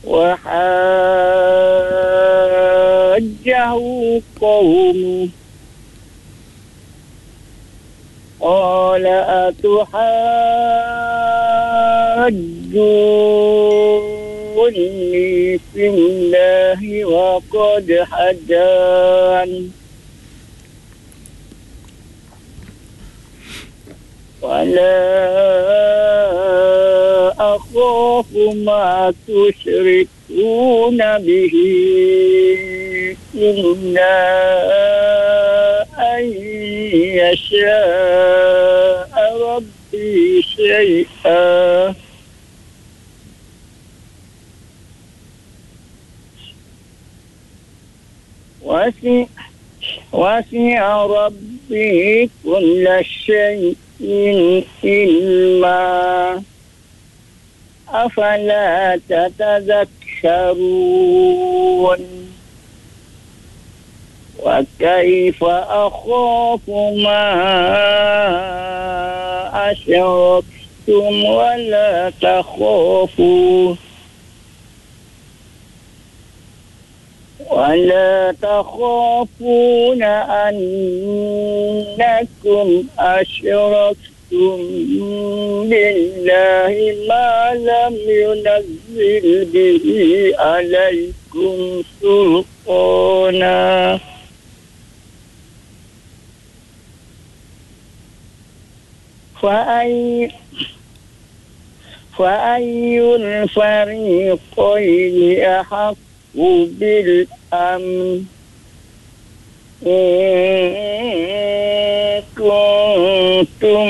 وحاجه قومه قال أتحاجوني في الله وقد هدان ولا أخاف ما تشركون به إلا أن يشاء ربي شيئا وسع ربي كل شيء علما أفلا تتذكرون وكيف أخاف ما أشركتم ولا تخافون أنكم أشركتم بالله ما لم ينزل به عليكم سلطانا فأي الفريقين أحق بالأمن إن كنتم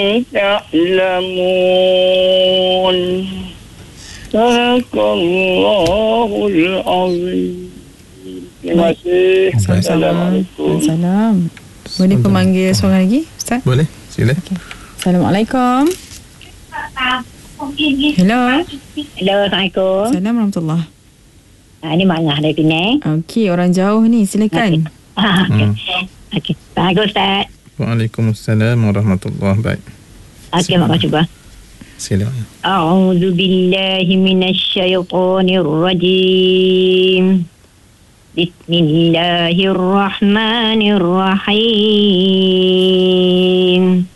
تعلمون صدق الله العظيم. Terima kasih. Assalamualaikum. Salam. Boleh pemanggil seorang lagi, Ustaz? Boleh, sila. Okay. Assalamualaikum. Hello. Hello, Assalamualaikum. Assalamualaikum warahmatullahi. Ini Mak Ngah dari Penang. Okey, orang jauh ni, silakan. Okey. Bagus, Ustaz. Waalaikumsalam warahmatullahi wabarakatuh. Okey, Mak cuba. Sila. A'udzu billahi minasyaitonir rajim. Bismillahirrahmanirrahim.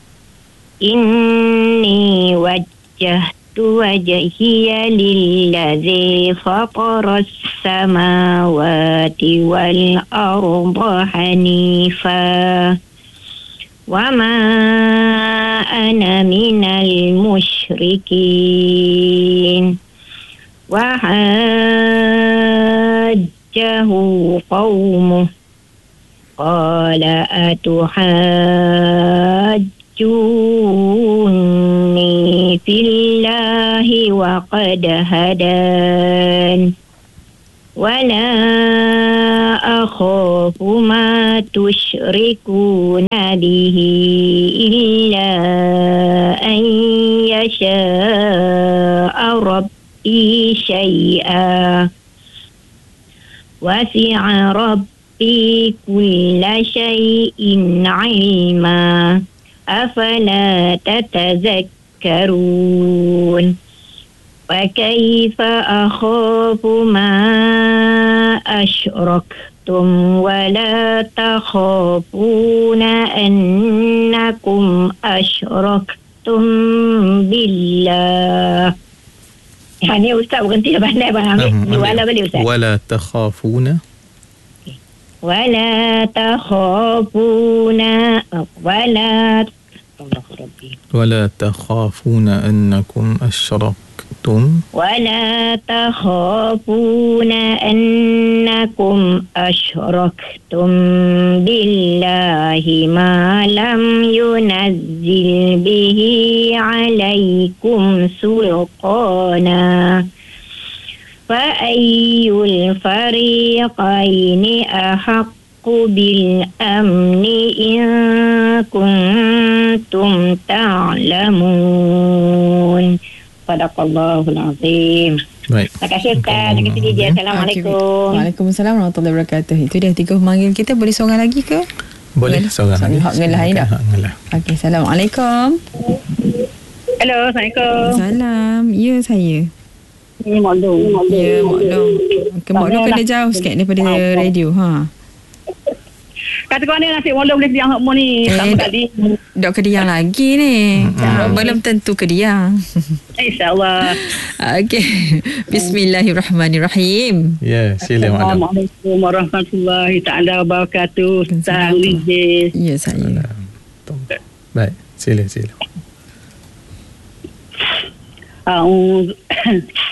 Inni wajjahtu wajhiya lilladzi fataras samawati wal arda hanifa wa ma ana minal musyrikin wa hajjahu qaumuh qala atuhajjuni fillahi wa qad hadan wala akhafu ma tusyrikuna bihi illa an yasha'a rabbi syai'a wasi'a rabbi kulla syai'in 'ilma afala tatazakkarun wa kaifa akhafu ma asyraktum wa la takhafuna annakum asyraktum billah. Ini Ustaz berhenti dah pandai Abang Hamid. Wala balik Ustaz. Wala takhafuna ولا تخافون أنكم أشركتم بالله ما لم ينزل به عليكم سلطانا فأي الفريقين أحق بالأمن إن كنتم تعلمون. Sadaqallahul azim. Baik. Terima kasih Ustaz. Terima kasih DJ. Assalamualaikum. Waalaikumsalam warahmatullahi wabarakatuh. Itu dia 3 pemanggil kita. Boleh seorang lagi ke? Boleh seorang lagi. Hak ngelah ni dah. Okey, Assalamualaikum. Hello, Assalamualaikum. Salam. Ya, saya. Ini maklum. Ya, maklum. Maklum kena jauh sikit daripada radio. Kata kau ni nasi maklum boleh diang hak ni. Sama kali. Dok kediang lagi ni. Belum tentu kediang. InsyaAllah. Okey. Bismillahirrahmanirrahim. Ya, sila madam. Assalamualaikum warahmatullahi ta'ala wabarakatuh. Ustaz Lijis. Ya, saya. Baik, sila. أعوذ